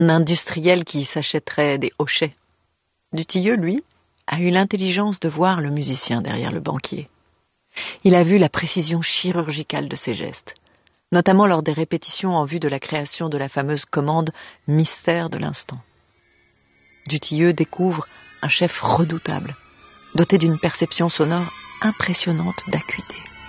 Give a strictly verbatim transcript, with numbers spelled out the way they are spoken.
industriel qui s'achèterait des hochets. Dutilleux, lui, a eu l'intelligence de voir le musicien derrière le banquier. Il a vu la précision chirurgicale de ses gestes, notamment lors des répétitions en vue de la création de la fameuse commande mystère de l'instant. Dutilleux découvre un chef redoutable, doté d'une perception sonore impressionnante d'acuité.